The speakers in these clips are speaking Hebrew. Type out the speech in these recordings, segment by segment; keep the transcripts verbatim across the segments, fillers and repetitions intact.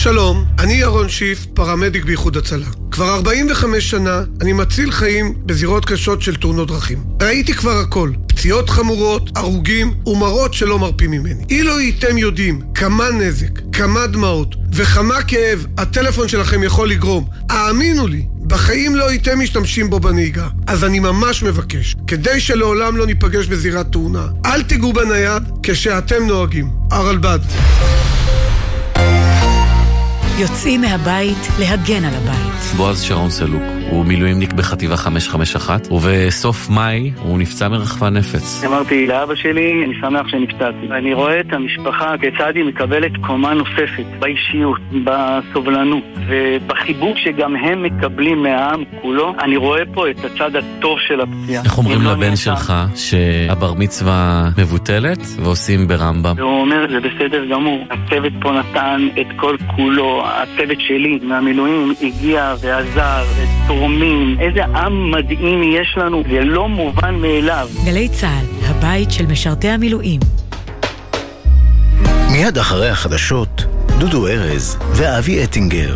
שלום, אני ירון שיף, פרמדיק באיחוד הצלה. כבר ארבעים וחמש שנה אני מציל חיים בזירות קשות של תאונות דרכים. ראיתי כבר הכל, פציעות חמורות, הרוגים ומראות שלא מרפים ממני. אילו הייתם יודעים כמה נזק, כמה דמעות וכמה כאב הטלפון שלכם יכול לגרום, האמינו לי, בחיים לא הייתם משתמשים בו בנהיגה. אז אני ממש מבקש, כדי שלעולם לא ניפגש בזירת תאונה, אל תיגעו בנייד כשאתם נוהגים. הרלב"ד. יוצאים מהבית להגן על הבית. בועז שרון סלוק, הוא מילואימניק בחטיבה חמש חמש אחת, ובסוף מאי הוא נפצע מרחפן נפץ. אמרתי לאבא שלי, אני שמח שנפצעתי. אני רואה את המשפחה כיצד היא מקבלת קומה נוספת, באישיות, בסובלנות, ובחיבוק שגם הם מקבלים מהעם כולו. אני רואה פה את הצד הטוב של הפציעה. איך אומרים לבן שלך שהבר מצווה מבוטלת ועושים ברמב"ם? הוא אומר, זה בסדר גמור. הצוות פה נתן את כל כולו. הצוות שלי מהמילואים הגיע ועזר ותורמים. איזה עם מדהים יש לנו, זה לא מובן מאליו. גלי צהל, הבית של משרתי המילואים. מיד אחרי החדשות, דודו ארז ואבי אטינגר.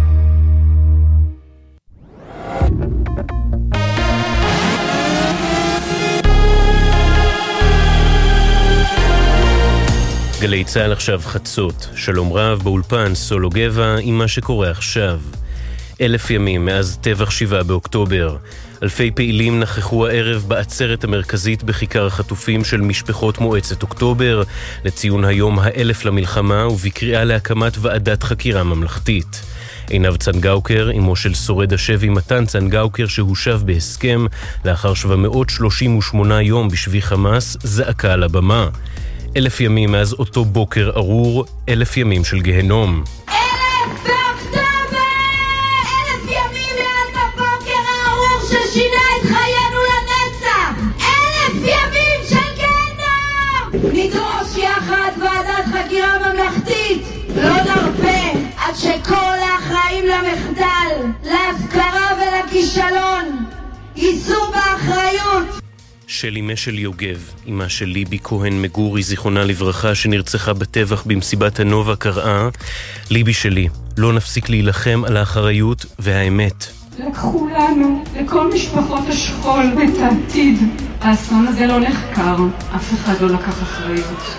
גלי צהל עכשיו חצות, שלום רב באולפן סולו גבע עם מה שקורה עכשיו. אלף ימים מאז טבח שבעה באוקטובר. אלפי פעילים נכחו הערב בעצרת המרכזית בכיכר החטופים של משפחות מועצת אוקטובר, לציון היום האלף למלחמה ובקריאה להקמת ועדת חקירה ממלכתית. עינב צנגאוקר, אמו של שורד השבי מתן צנגאוקר שהושב בהסכם לאחר שבע מאות שלושים ושמונה יום בשבי חמאס, זעקה על הבמה. אלף ימים מאז אותו בוקר ארור, אלף ימים של גהנום. אלף באוקטובר! אלף ימים מאז הבוקר הארור ששינה את חיינו לנצח! אלף ימים של גהנום! נדרוש יחד ועדת חקירה ממלכתית! לא נרפה עד שכל האחראים למחדל, להזכרה ולכישלון יישאו באחריות! שלי משל יוגב, אמא של ליבי כהן מגורי, זיכרונה לברכה, שנרצחה בטבח במסיבת הנובה, קראה, ליבי שלי, לא נפסיק להילחם על האחריות והאמת. לקחו לנו, לכל משפחות השכול, את העתיד. האסון הזה לא נחקר, אף אחד לא לקח אחריות.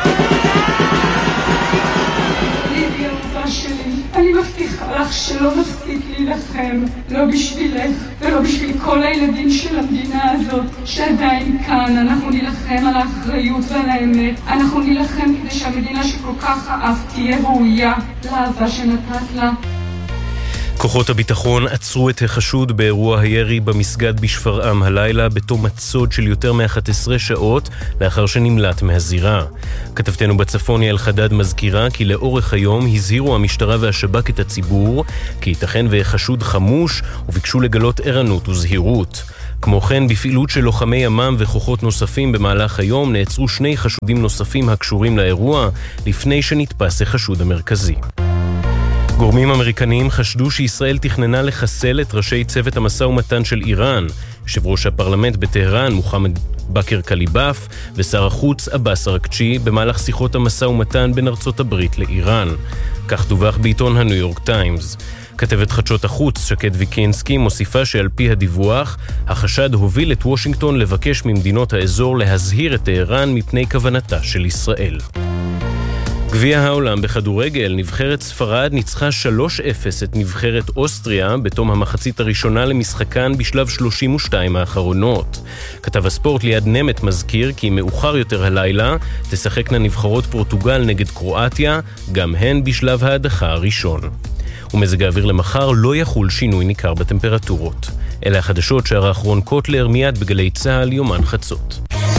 ליבי אהובה שלי, אני מבטיחה לך שלא נפסיק להילחם, לא בשבילך ולא בשביל כל הילדים של המדינה הזאת שעדיין כאן. אנחנו נילחם על האחריות ועל האמת. אנחנו נילחם כדי שהמדינה שכל כך אהבת תהיה ראויה לאהבה שנתת לה. כוחות הביטחון עצרו את החשוד באירוע הירי במסגד בשפרעם הלילה בתום מצוד של יותר מ-אחת עשרה שעות לאחר שנמלט מהזירה. כתבתנו בצפון יעל חדד מזכירה כי לאורך היום הזהירו המשטרה והשב"כ את הציבור כי ייתכן והחשוד חמוש וביקשו לגלות ערנות וזהירות. כמו כן, בפעילות של לוחמי ימ"מ וכוחות נוספים במהלך היום נעצרו שני חשודים נוספים הקשורים לאירוע לפני שנתפס החשוד המרכזי. גורמים אמריקניים חשדו שישראל תכננה לחסל את ראשי צוות המשא ומתן של איראן, יושב ראש הפרלמנט בטהרן מוחמד בכר קליבאף ושר החוץ עבאס ארקצ'י במהלך שיחות המשא ומתן בין ארצות הברית לאיראן. כך דווח בעיתון הניו יורק טיימס. כתבת חדשות החוץ שקד ויקינסקי מוסיפה שעל פי הדיווח, החשד הוביל את וושינגטון לבקש ממדינות האזור להזהיר את טהרן מפני כוונתה של ישראל. גביע העולם בכדורגל, נבחרת ספרד ניצחה שלוש אפס את נבחרת אוסטריה בתום המחצית הראשונה למשחקן בשלב שלושים ושתיים האחרונות. כתב הספורט ליד נמת מזכיר כי מאוחר יותר הלילה תשחקנה נבחרות פורטוגל נגד קרואטיה, גם הן בשלב ההדחה הראשון. ומזג האוויר למחר לא יחול שינוי ניכר בטמפרטורות. אלה החדשות שערך רון קוטלר מיד בגלי צהל יומן חצות.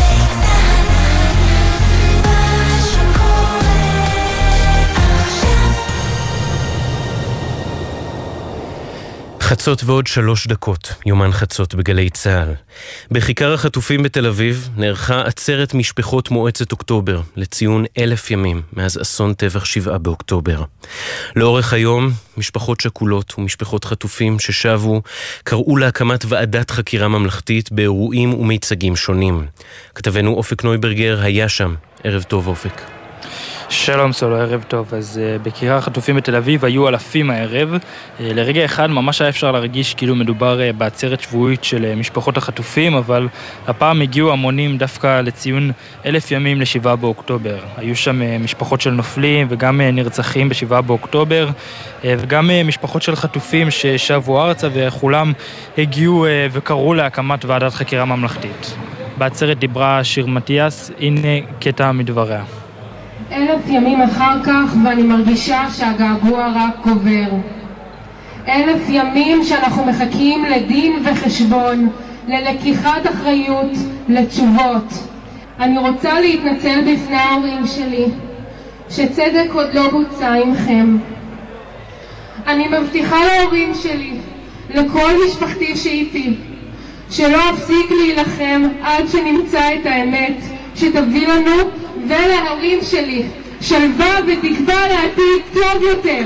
חצות ועוד שלוש דקות, יומן חצות בגלי צהל. בכיכר החטופים בתל אביב נערכה עצרת משפחות מועצת אוקטובר לציון אלף ימים מאז אסון טבח שבעה באוקטובר. לאורך היום, משפחות שכולות ומשפחות חטופים ששבו קראו להקמת ועדת חקירה ממלכתית באירועים ומיצגים שונים. כתבנו אופק נויברגר היה שם. ערב טוב אופק. שלום סולו, ערב טוב. אז uh, בקריה החטופים בתל אביב היו אלפים הערב. Uh, לרגע אחד ממש היה אפשר להרגיש כאילו מדובר uh, בעצרת שבועית של uh, משפחות החטופים, אבל הפעם הגיעו המונים דווקא לציון אלף ימים לשבעה באוקטובר. היו שם uh, משפחות של נופלים וגם uh, נרצחים בשבעה באוקטובר, uh, וגם uh, משפחות של חטופים ששבו ארצה, וכולם הגיעו uh, וקראו להקמת ועדת חקירה ממלכתית. בעצרת דיברה שיר מתיאס, הנה קטע מדבריה. אלף ימים אחר כך ואני מרגישה שהגעגוע רק גובר. אלף ימים שאנחנו מחכים לדין וחשבון, ללקיחת אחריות, לתשובות. אני רוצה להתנצל בפני ההורים שלי, שצדק עוד לא בוצע עמכם. אני מבטיחה להורים שלי, לכל משפחתי שאיתי, שלא אפסיק להילחם עד שנמצא את האמת שתביא לנו ולהורים שלי שלווה ותקווה לעתיד טוב יותר.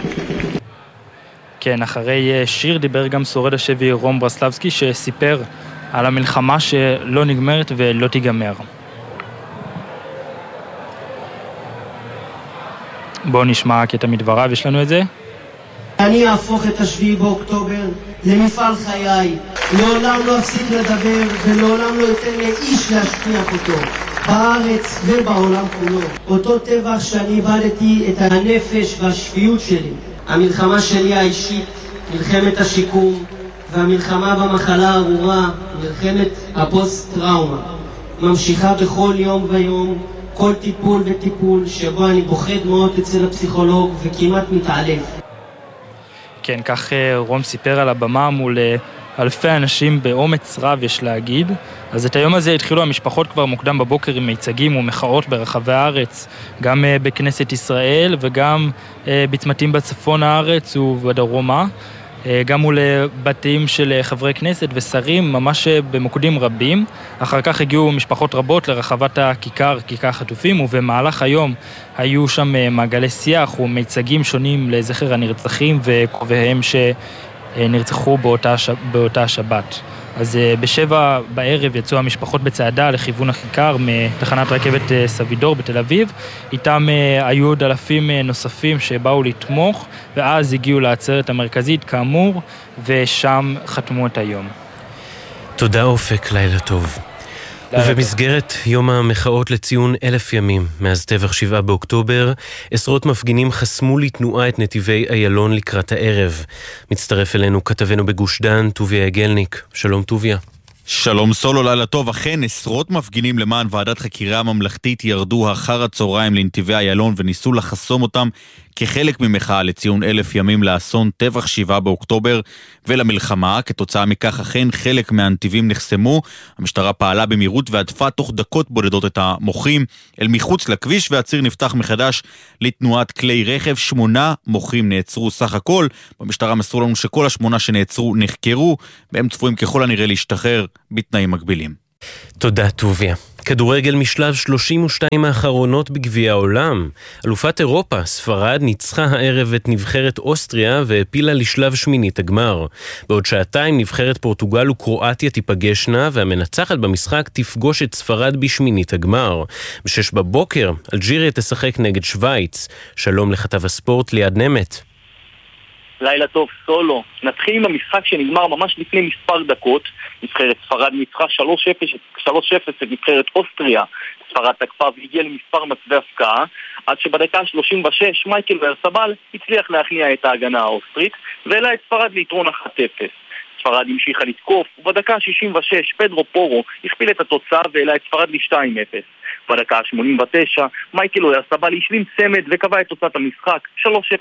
כן, אחרי שיר דיבר גם שורד השבי רום ברסלבסקי, שסיפר על המלחמה שלא נגמרת ולא תיגמר. בואו נשמע קטע מדבריו, יש לנו את זה. אני אהפוך את השביעי באוקטובר למפעל חיי. לעולם לא אפסיק לדבר ולעולם לא אתן לאיש להשכיח אותו. בארץ ובעולם כולו. אותו טבח שאני איבדתי את הנפש והשפיות שלי. המלחמה שלי האישית, מלחמת השיקום, והמלחמה במחלה הארורה, מלחמת הפוסט-טראומה. ממשיכה בכל יום ויום, כל טיפול וטיפול, שבו אני בוחד מאוד אצל הפסיכולוג וכמעט מתעלף. כן, כך רום סיפר על הבמה מול אלפי אנשים באומץ רב, יש להגיד. אז את היום הזה התחילו המשפחות כבר מוקדם בבוקר עם מיצגים ומחאות ברחבי הארץ, גם בכנסת ישראל וגם בצמתים בצפון הארץ ובדרומה, גם מול בתים של חברי כנסת ושרים, ממש במוקדים רבים. אחר כך הגיעו משפחות רבות לרחבת הכיכר, כיכר החטופים, ובמהלך היום היו שם מעגלי שיח ומיצגים שונים לזכר הנרצחים וקרוביהם שנרצחו באותה, באותה שבת. אז בשבע בערב יצאו המשפחות בצעדה לכיוון הכיכר מתחנת רכבת סבידור בתל אביב. איתם היו עוד אלפים נוספים שבאו לתמוך, ואז הגיעו לעצרת המרכזית כאמור, ושם חתמו את היום. תודה אופק, לילה טוב. ובמסגרת יום המחאות לציון אלף ימים מאז טבח שבעה באוקטובר, עשרות מפגינים חסמו לתנועה את נתיבי איילון לקראת הערב. מצטרף אלינו כתבנו בגוש דן, טוביה יגלניק. שלום טוביה. שלום סולו, לילה טוב. אכן, עשרות מפגינים למען ועדת חקירה ממלכתית ירדו אחר הצהריים לנתיבי איילון וניסו לחסום אותם כחלק ממחאה לציון אלף ימים לאסון טבח שבעה באוקטובר ולמלחמה. כתוצאה מכך אכן חלק מהנתיבים נחסמו. המשטרה פעלה במהירות והדפה תוך דקות בודדות את המוחים אל מחוץ לכביש, והציר נפתח מחדש לתנועת כלי רכב. שמונה מוחים נעצרו סך הכל. במשטרה מסרו לנו שכל השמונה שנעצרו נחקרו, והם צפויים ככל הנראה להשתחרר בתנאים מקבילים. תודה טוביה. כדורגל משלב שלושים ושתיים האחרונות בגביע העולם. אלופת אירופה, ספרד, ניצחה הערב את נבחרת אוסטריה והפילה לשלב שמינית הגמר. בעוד שעתיים נבחרת פורטוגל וקרואטיה תיפגשנה, והמנצחת במשחק תפגוש את ספרד בשמינית הגמר. בשש בבוקר, אלג'יריה תשחק נגד שוויץ. שלום לכתב הספורט ליעד נמת. לילה טוב סולו. נתחיל עם המשחק שנגמר ממש לפני מספר דקות. נבחרת ספרד ניצחה שלוש אפס את נבחרת אוסטריה. ספרד תקפה והגיעה למספר מצבי הפקעה, עד שבדקה שלושים ושש מייקל ורסבל הצליח להכניע את ההגנה האוסטרית והעלה את ספרד ליתרון אחת אפס. ספרד המשיכה לתקוף, ובדקה שישים ושש פדרו פורו הכפיל את התוצאה והעלה את ספרד ל-שתיים אפס. בדקה שמונים ותשע מייקל ורסבל השלים צמד וקבע את תוצאת המשחק שלוש אפס